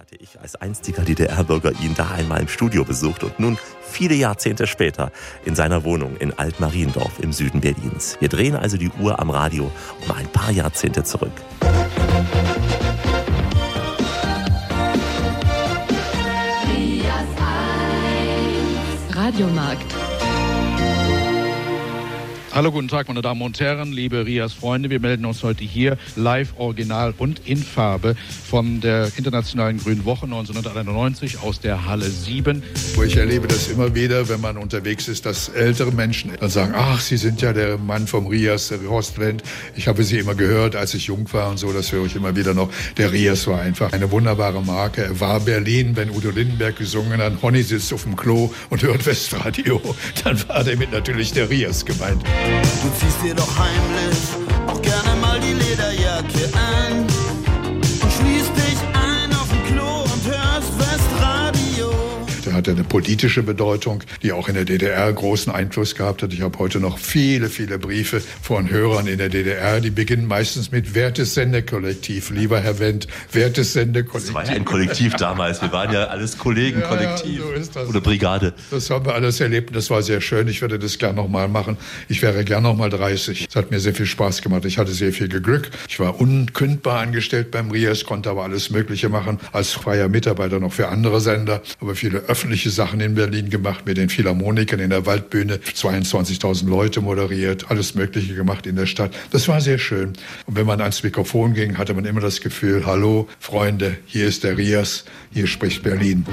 hatte ich als einziger DDR-Bürger ihn da einmal im Studio besucht und nun viele Jahrzehnte später in seiner Wohnung in Altmariendorf im Süden Berlins. Wir drehen also die Uhr am Radio um ein paar Jahrzehnte zurück. Radiomarkt. Hallo, guten Tag, meine Damen und Herren, liebe Rias-Freunde. Wir melden uns heute hier live, original und in Farbe von der Internationalen Grünen Woche 1991 aus der Halle 7. Ich erlebe das immer wieder, wenn man unterwegs ist, dass ältere Menschen dann sagen, ach, Sie sind ja der Mann vom Rias, der Horst Wendt. Ich habe Sie immer gehört, als ich jung war und so, das höre ich immer wieder noch. Der Rias war einfach eine wunderbare Marke. Er war Berlin, wenn Udo Lindenberg gesungen hat, Honey sitzt auf dem Klo und hört Westradio. Dann war damit natürlich der Rias gemeint. Du ziehst dir doch heimlich auch gerne mal die Lederjacke an und schließt dich ein auf dem Klo und hörst Westradio. Der hatte eine politische Bedeutung, die auch in der DDR großen Einfluss gehabt hat. Ich habe heute noch viele, viele Briefe von Hörern in der DDR, die beginnen meistens mit Wertes Sendekollektiv. Lieber Herr Wendt, Wertes Sendekollektiv. Das war ja ein Kollektiv damals. Wir waren ja alles Kollegenkollektiv. Ja, so ist das. Oder Brigade. Das haben wir alles erlebt und das war sehr schön. Ich würde das gern nochmal machen. Ich wäre gern nochmal 30. Es hat mir sehr viel Spaß gemacht. Ich hatte sehr viel Glück. Ich war unkündbar angestellt beim Rias, konnte aber alles Mögliche machen. Als freier Mitarbeiter noch für andere Sender. Aber viele öffentliche Sachen in Berlin gemacht, mit den Philharmonikern in der Waldbühne. 22.000 Leute moderiert. Alles Mögliche gemacht in der Stadt. Das war sehr schön. Und wenn man ans Mikrofon ging, hatte man immer das Gefühl, hallo Freunde, hier ist der Rias, hier spricht Berlin.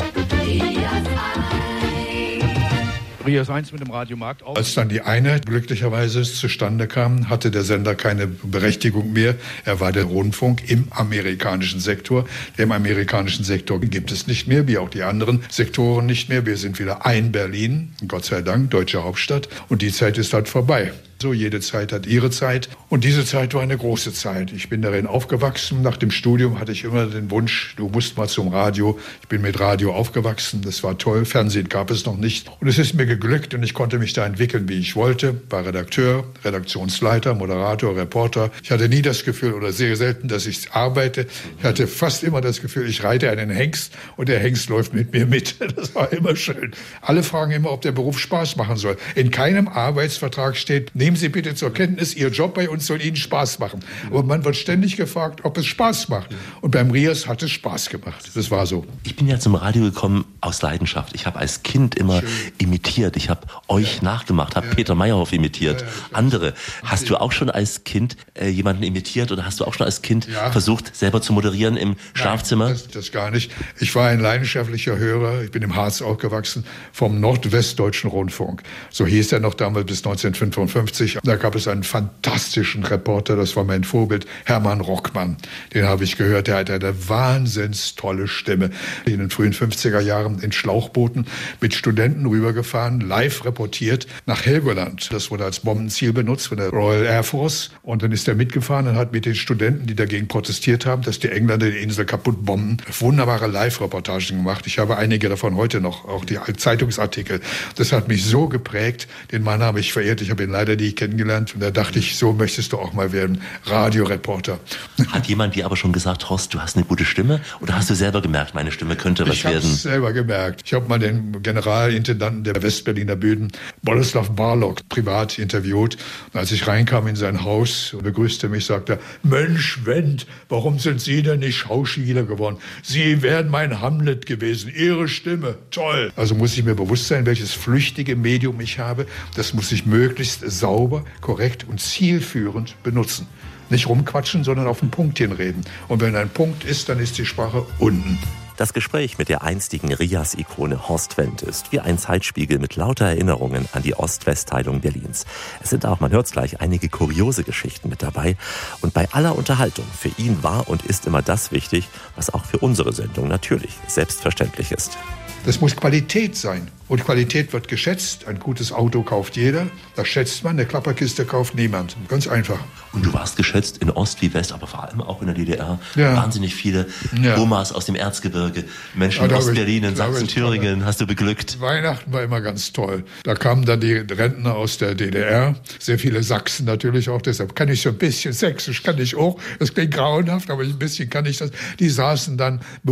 Rias 1 mit dem Radiomarkt auf. Als dann die Einheit glücklicherweise zustande kam, hatte der Sender keine Berechtigung mehr. Er war der Rundfunk im amerikanischen Sektor. Im amerikanischen Sektor gibt es nicht mehr, wie auch die anderen Sektoren nicht mehr. Wir sind wieder ein Berlin, Gott sei Dank, deutsche Hauptstadt. Und die Zeit ist halt vorbei. So, jede Zeit hat ihre Zeit. Und diese Zeit war eine große Zeit. Ich bin darin aufgewachsen. Nach dem Studium hatte ich immer den Wunsch, du musst mal zum Radio. Ich bin mit Radio aufgewachsen. Das war toll. Fernsehen gab es noch nicht. Und es ist mir geglückt und ich konnte mich da entwickeln, wie ich wollte. War Redakteur, Redaktionsleiter, Moderator, Reporter. Ich hatte nie das Gefühl oder sehr selten, dass ich arbeite. Ich hatte fast immer das Gefühl, ich reite einen Hengst und der Hengst läuft mit mir mit. Das war immer schön. Alle fragen immer, ob der Beruf Spaß machen soll. In keinem Arbeitsvertrag steht, nehmen Sie bitte zur Kenntnis, Ihr Job bei uns soll Ihnen Spaß machen. Aber man wird ständig gefragt, ob es Spaß macht. Und beim Rias hat es Spaß gemacht. Das war so. Ich bin ja zum Radio gekommen aus Leidenschaft. Ich habe als Kind immer imitiert. Ich habe euch nachgemacht, habe Peter Meyerhoff imitiert. Andere. Hast du auch schon als Kind jemanden imitiert oder hast du auch schon als Kind versucht, selber zu moderieren im Schlafzimmer? Nein, das gar nicht. Ich war ein leidenschaftlicher Hörer. Ich bin im Harz aufgewachsen, vom Nordwestdeutschen Rundfunk. So hieß er noch damals bis 1955. Da gab es einen fantastischen Reporter, das war mein Vorbild, Hermann Rockmann. Den habe ich gehört, der hatte eine wahnsinns tolle Stimme. In den frühen 50er Jahren in Schlauchbooten mit Studenten rübergefahren, live reportiert nach Helgoland. Das wurde als Bombenziel benutzt von der Royal Air Force. Und dann ist er mitgefahren und hat mit den Studenten, die dagegen protestiert haben, dass die Engländer die Insel kaputt bomben, wunderbare Live-Reportagen gemacht. Ich habe einige davon heute noch, auch die Zeitungsartikel. Das hat mich so geprägt. Den Mann habe ich verehrt. Ich habe ihn leider nie kennengelernt. Und da dachte ich, so möchtest du auch mal werden, Radioreporter. Hat jemand dir aber schon gesagt, Horst, du hast eine gute Stimme? Oder hast du selber gemerkt, meine Stimme könnte was werden? Ich habe es selber gemerkt. Ich habe mal den Generalintendanten der Westberliner Bühnen, Boleslav Barlock, privat interviewt. Und als ich reinkam in sein Haus, begrüßte mich, sagte er, Mensch, Wendt, warum sind Sie denn nicht Schauspieler geworden? Sie wären mein Hamlet gewesen. Ihre Stimme, toll. Also muss ich mir bewusst sein, welches flüchtige Medium ich habe. Das muss ich möglichst sauber, korrekt und zielführend benutzen. Nicht rumquatschen, sondern auf den Punkt hinreden. Und wenn ein Punkt ist, dann ist die Sprache unten. Das Gespräch mit der einstigen Rias-Ikone Horst Wendt ist wie ein Zeitspiegel mit lauter Erinnerungen an die Ost-West-Teilung Berlins. Es sind auch, man hört es gleich, einige kuriose Geschichten mit dabei. Und bei aller Unterhaltung, für ihn war und ist immer das wichtig, was auch für unsere Sendung natürlich selbstverständlich ist. Das muss Qualität sein. Und Qualität wird geschätzt. Ein gutes Auto kauft jeder. Das schätzt man. Eine Klapperkiste kauft niemand. Ganz einfach. Und du warst geschätzt in Ost wie West, aber vor allem auch in der DDR. Ja. Wahnsinnig viele Omas aus dem Erzgebirge, Menschen in Ostberlin, in Sachsen, Thüringen, hast du beglückt. Weihnachten war immer ganz toll. Da kamen dann die Rentner aus der DDR. Sehr viele Sachsen natürlich auch. Deshalb kann ich so ein bisschen Sächsisch, kann ich auch. Das klingt grauenhaft, aber ein bisschen kann ich das. Die saßen dann